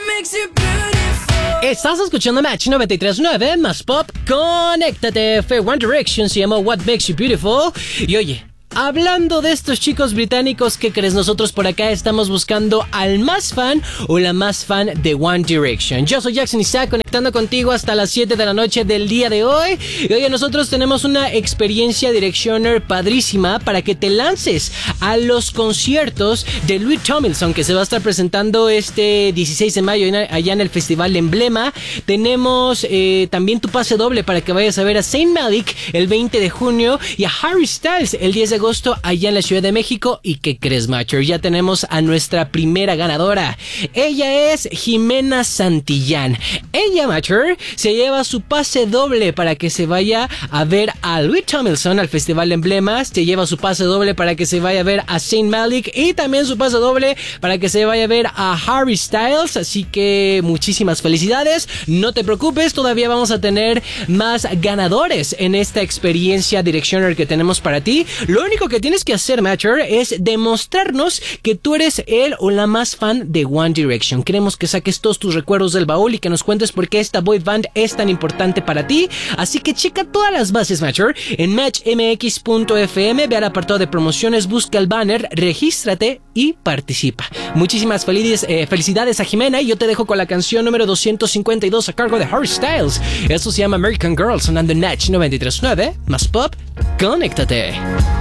Estás escuchando Match 93.9 más Pop. Conéctate. Fue One Direction, se llamó What Makes You Beautiful. Y oye, hablando de estos chicos británicos, ¿qué crees? Nosotros por acá estamos buscando al más fan o la más fan de One Direction. Yo soy Jackson Isaac, conectando contigo hasta las 7 de la noche del día de hoy. Y oye, nosotros tenemos una experiencia Directioner padrísima para que te lances a los conciertos de Louis Tomlinson, que se va a estar presentando este 16 de mayo allá en el Festival Emblema. Tenemos también tu pase doble para que vayas a ver a Zayn Malik el 20 de junio y a Harry Styles el 10 de agosto allá en la Ciudad de México. ¿Y qué crees, Matcher? Ya tenemos a nuestra primera ganadora. Ella es Jimena Santillán. Ella, Matcher, se lleva su pase doble para que se vaya a ver a Louis Tomlinson al Festival Emblemas. Se lleva su pase doble para que se vaya a ver a Zayn Malik y también su pase doble para que se vaya a ver a Harry Styles. Así que muchísimas felicidades. No te preocupes, todavía vamos a tener más ganadores en esta experiencia Directioner que tenemos para ti. Lo único que tienes que hacer, Matcher, es demostrarnos que tú eres el o la más fan de One Direction. Queremos que saques todos tus recuerdos del baúl y que nos cuentes por qué esta boy band es tan importante para ti. Así que checa todas las bases, Matcher, en matchmx.fm, ve al apartado de promociones, busca el banner, regístrate y participa. Muchísimas felicidades a Jimena y yo te dejo con la canción número 252 a cargo de Harry Styles. Esto se llama American Girl, sonando en Match 93.9 más Pop. Conéctate.